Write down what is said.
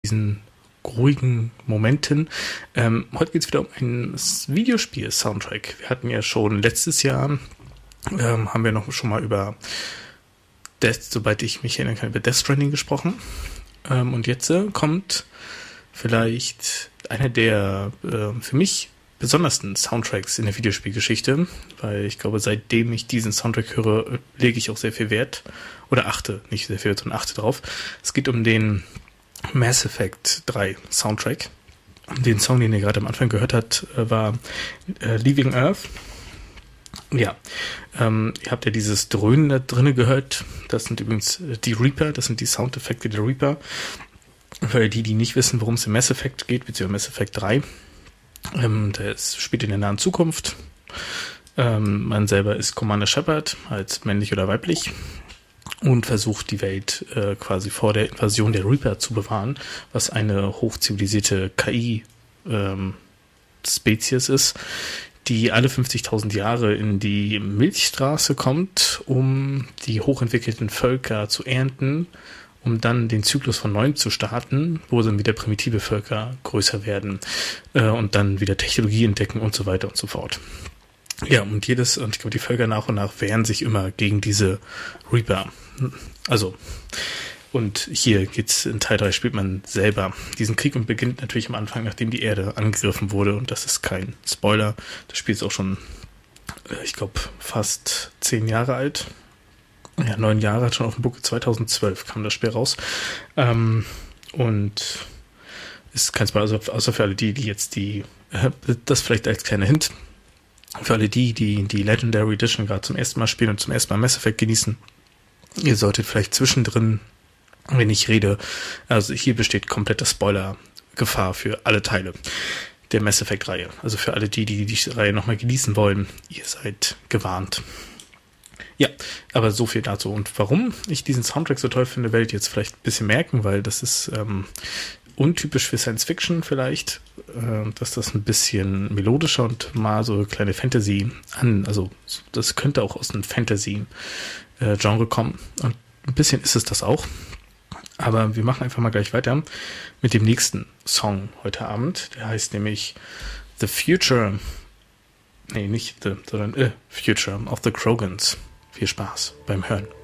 diesen ruhigen Momenten. Heute geht es wieder um einen Videospiel-Soundtrack. Wir hatten ja schon letztes Jahr, haben wir noch schon mal über soweit ich mich erinnern kann, über Death Stranding gesprochen. Und jetzt kommt vielleicht einer der für mich besondersten Soundtracks in der Videospielgeschichte, weil ich glaube, seitdem ich diesen Soundtrack höre, lege ich auch sehr viel Wert oder achte, nicht sehr viel, sondern achte drauf. Es geht um den Mass Effect 3 Soundtrack. Den Song, den ihr gerade am Anfang gehört habt, war Leaving Earth. Ja, ihr habt ja dieses Dröhnen da drinnen gehört. Das sind übrigens die Reaper, das sind die Soundeffekte der Reaper. Für die nicht wissen, worum es im Mass Effect geht, beziehungsweise Mass Effect 3. Das spielt in der nahen Zukunft. Man selber ist Commander Shepard, als männlich oder weiblich, und versucht die Welt quasi vor der Invasion der Reaper zu bewahren, was eine hochzivilisierte KI-Spezies ist, die alle 50.000 Jahre in die Milchstraße kommt, um die hochentwickelten Völker zu ernten, um dann den Zyklus von neuem zu starten, wo dann wieder primitive Völker größer werden und dann wieder Technologie entdecken und so weiter und so fort. Ja, und ich glaube, die Völker nach und nach wehren sich immer gegen diese Reaper. Also, und hier geht's in Teil 3 spielt man selber diesen Krieg und beginnt natürlich am Anfang, nachdem die Erde angegriffen wurde, und das ist kein Spoiler. Das Spiel ist auch schon, ich glaube, fast 10 Jahre alt. Ja, 9 Jahre, hat schon auf dem Buckel. 2012 kam das Spiel raus. Und ist kein Spoiler, also außer für alle die jetzt das vielleicht als kleiner Hint, für alle die Legendary Edition gerade zum ersten Mal spielen und zum ersten Mal Mass Effect genießen, ihr solltet vielleicht zwischendrin, wenn ich rede, also hier besteht komplette Spoiler-Gefahr für alle Teile der Mass Effect-Reihe. Also für alle die Reihe nochmal genießen wollen, ihr seid gewarnt. Ja, aber so viel dazu. Und warum ich diesen Soundtrack so toll finde, werdet ihr jetzt vielleicht ein bisschen merken, weil das ist untypisch für Science Fiction vielleicht, dass das ein bisschen melodischer und mal so kleine Fantasy also das könnte auch aus einem Fantasy-Genre kommen. Und ein bisschen ist es das auch. Aber wir machen einfach mal gleich weiter mit dem nächsten Song heute Abend. Der heißt nämlich The Future, nee, nicht The, sondern Future of the Krogans. Viel Spaß beim Hören.